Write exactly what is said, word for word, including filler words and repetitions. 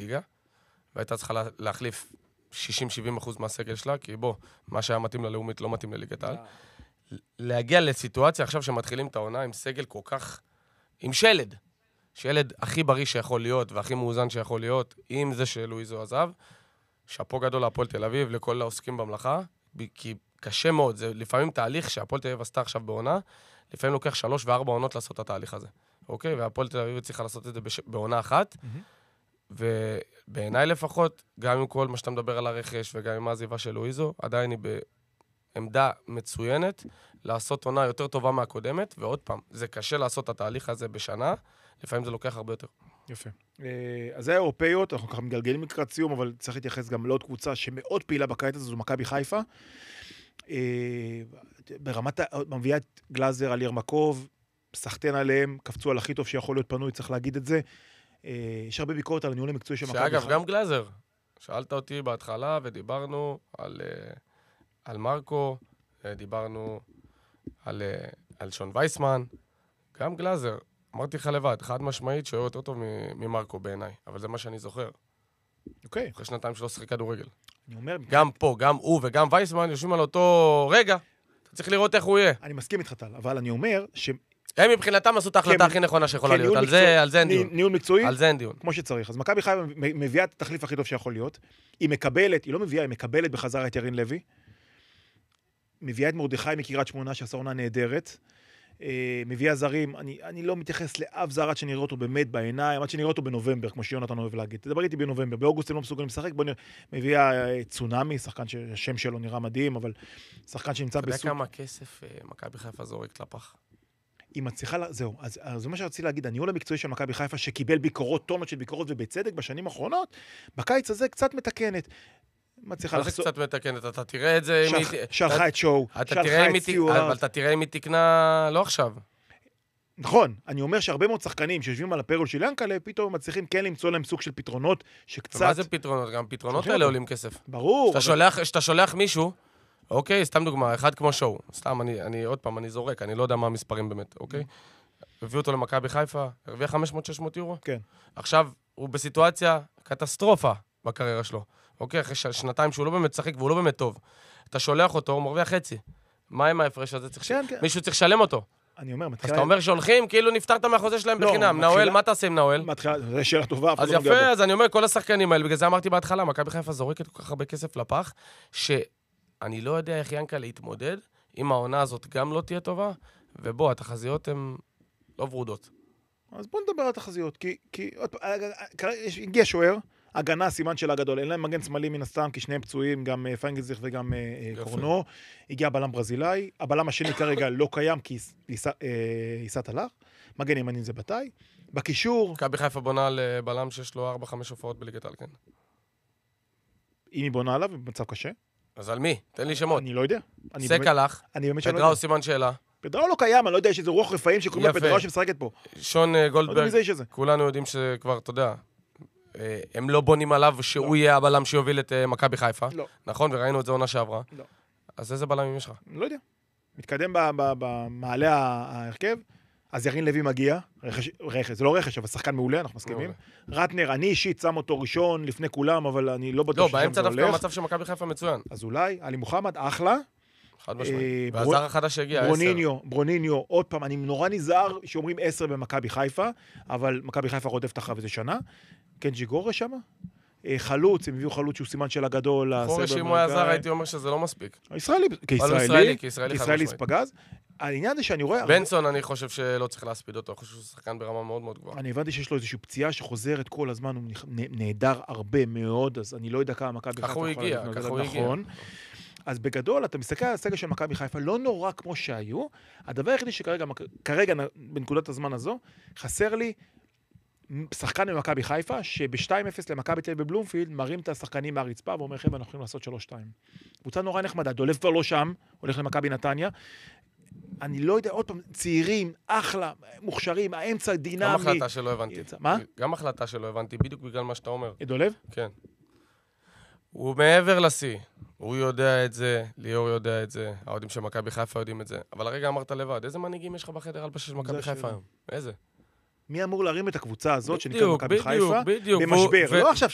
בליגה, והייתה צריכה להחליף שישים שבעים אחוז מהסגל שלה, כי בוא, מה שהיה מתאים ללאומית לא מתאים לליגת העל. להגיע לסיטואציה עכשיו שמתחילים את העונה עם סגל כל כך, עם שלד, שלד הכי בריא שיכול להיות, והכי מאוזן שיכול להיות, עם זה שלואיזו עזב, שאפו גדול להפועל תל אביב, לכל העוסקים במלאכה, כי קשה מאוד, זה לפעמים תהליך שהפועל תל אביב עשתה עכשיו בעונה, לפעמים לוקח שלוש וארבע עונות לעשות את התהליך הזה. אוקיי? והפועל תל אביב צריכה לעשות את זה בש... בעונה אחת, ובעיניי לפחות, גם עם כל מה שאתה מדבר על הרכש, וגם עם העזיבה של לואיזו, עדיין היא בעמדה מצוינת, לעשות עונה יותר טובה מהקודמת, ועוד פעם, זה קשה לעשות את התהליך הזה בשנה, לפעמים זה לוקח הרבה יותר. יפה. אז זה האירופאיות, אנחנו ככה מגלגלים לקראת סיום, אבל צריך להתייחס גם לעוד קבוצה שמאוד פעילה בקיץ הזה, זו מכבי חיפה. ברמת, מביאה את גלאזר על ירמקוב, סחטן עליהם, קפצו על הכי טוב שיכול להיות פנוי, צריך להגיד את זה. יש הרבה ביקורת על הניהול המקצועי של מכבי חיפה. שאגב, גם גלאזר. שאלת אותי בהתחלה ודיברנו על, על מרקו, דיברנו על, על שון וייסמן, גם גלאזר. אמרתי לך לבד, חד משמעית שהוא יותר טוב ממרקו בעיניי, אבל זה מה שאני זוכר. אוקיי. אחרי שנתיים שלא שיחק כדורגל. אני אומר... גם פה, גם הוא וגם וייסמן יושבים על אותו רגע. אתה צריך לראות איך הוא יהיה. אני מסכים איתך טל, אבל אני אומר ש... הם מבחינתם עשו את ההחלטה הכי נכונה שיכולה להיות. על זה אין דיון. ניהול מקצועי? על זה אין דיון. כמו שצריך. אז מכבי חיפה מביאה את התחליף הכי טוב שיכול להיות. היא מקבלת, היא לא מביאה, היא מקבלת בחזרה את ירין לוי. מביאה את מרדכי מקריית שמונה שעשה עונה נהדרת. מביאה זרים, אני, אני לא מתייחס לאף זר עד שנראה אותו באמת בעיניים, עד שנראה אותו בנובמבר, כמו שיונתן אוהב להגיד. תדבר איתי בנובמבר, באוגוסט הם לא מסוגלים לשחק, בוא נראה, מביאה צונאמי, שחקן שהשם שלו נראה מדהים, אבל שחקן שנמצא בסוג... אתה יודע כמה כסף מכבי חיפה זורק לפח? היא מצליחה, זהו, אז, אז זה מה שרציתי להגיד, הניהול המקצועי של מכבי חיפה, שקיבל ביקורות, טונות של ביקורות ובצדק בשנים האחרונות, בקיץ הזה קצת מתקנת. מצליחה לחסות. זה קצת מתקנת, אתה תראה את זה... שלחה את שואו, שלחה את סיוארד. אבל אתה תראה אם היא תקנה לא עכשיו. נכון, אני אומר שהרבה מאוד שחקנים שיושבים על הפרול של ינקלה, פתאום מצליחים כן למצוא להם סוג של פתרונות שקצת... מה זה פתרונות? גם פתרונות האלה עולים כסף. ברור. שאתה שולח מישהו, אוקיי, סתם דוגמה, אחד כמו שואו, סתם, אני עוד פעם, אני זורק, אני לא יודע מה המספרים באמת, אוקיי? הביאו אותו למכבי חיפה, הרוויח חמש מאות שש מאות יורו. כן. עכשיו, הוא בסיטואציה קטסטרופה בקריירה שלו. אוקיי, אחרי שנתיים שהוא לא באמת צחק והוא לא באמת טוב. אתה שולח אותו, הוא מרוויח חצי. מה עם ההפרש הזה? מישהו צריך לשלם אותו. אני אומר, מתחילה... אז אתה אומר שהולכים, כאילו נפתרת מהחוזה שלהם בחינם. נאואל, מה תעשה עם נאואל? זה שאלה טובה. אז יפה, אז אני אומר, כל השחקנים האלה, בגלל זה אמרתי בהתחלה, מכבי חיפה זורקת כל כך הרבה כסף לפח, שאני לא יודע איך ינקה להתמודד, אם העונה הזאת גם לא תהיה טובה, ובוא, התחזיות הן לא ורודות. אז בוא נדבר על התחזיות, כי הגיע שוער, הגנה, סימן שלה גדול. אין להם מגן שמאלי מן הסתם, כי שניהם פצועים, גם פיינגלזיך וגם קורנו. הגיע בלם ברזילאי. הבלם השני כרגע לא קיים, כי ייסת הלך. מגן ימני זה בתאי. בקישור... מכבי חיפה בונה לבלם שיש לו ארבע חמש הופעות בליגת העל, כן. אם היא בונה עליו, במצב קשה. אז על מי? תן לי שמות. אני לא יודע. סק הלך. פדראו סימן שאלה. פדראו לא קיים, אני לא יודע שיש איזה רוח רפאים שקוראים לפדראו שמשחקת פה. שון גולדברג. כולנו יודעים שכבר, אתה יודע, הם לא בונים עליו שהוא יהיה הבלם שיוביל את מכבי חיפה. לא. נכון? וראינו את זה עונה שעברה. לא. אז איזה בלמים יש לך? לא יודע. מתקדם במעלה ההרכב, אז ירין לוי מגיע, רכש, זה לא רכש, אבל שחקן מעולה, אנחנו מסכימים. רטנר, אני אישית שם אותו ראשון לפני כולם, אבל אני לא בטוח ששם זה הולך. לא, באמצע דווקא המצב של מכבי חיפה מצוין. אז אולי, עלי מוחמד, אחלה. חד משמעית. והזר החדש שהגיע, עשר. ברוניניו, ברוניניו, עוד פעם, אני נורא נזהר שאומרים עשר במכבי חיפה, אבל מכבי חיפה רודפת אחריו איזה שנה. קנג'י גורש שם? חלוץ, הם הביאו חלוץ שהוא סימן של הגדול. חורש אם הוא היה זר, הייתי אומר שזה לא מספיק. ישראלי, כישראלי, כישראלי ספגז. העניין זה שאני רואה... בנסון, אני חושב שלא צריך להספיד אותו, אני חושב שהוא שחקן ברמה מאוד מאוד גבוהה. אני הבנתי שיש לו איזושהי פציעה שחוזרת כל הזמן, הוא נהדר הרבה מאוד, אז אני לא יודע כמה מכבי חיפה... כך הוא הגיע, כך הוא הגיע. אז בגדול, אתה מסתכל על הסגל של מכבי חיפה, לא נורא כמו שהיו. הדבר היחידי שכרגע, כרגע, בנקודת הזמן הזו, חסר לי שחקן ממכבי חיפה, שב-שתיים אפס למכבי תל אביב בבלומפילד, מרים את השחקנים מהרצפה, ואומר, חבר'ה, אנחנו יכולים לעשות שלוש שתיים. קבוצה נורא נחמדה, דולב כבר לא שם, הולך למכבי נתניה. אני לא יודע, עוד פעם, צעירים, אחלה, מוכשרים, האמצע דינמי. גם החלטה שלא הבנתי. מה? גם החלטה שלא הבנתי, בדיוק בגלל מה שאתה אומר. דולב? כן. הוא מעבר לשיא. הוא יודע את זה, ליאור יודע את זה, האוהדים של מכבי חיפה יודעים את זה. אבל הרגע אמרת לבד, איזה מנהיגים יש לך בחדר הלבשה של מכבי חיפה היום? איזה? מי אמור להרים את הקבוצה הזאת שנקראת מכבי חיפה? במשבר. לא עכשיו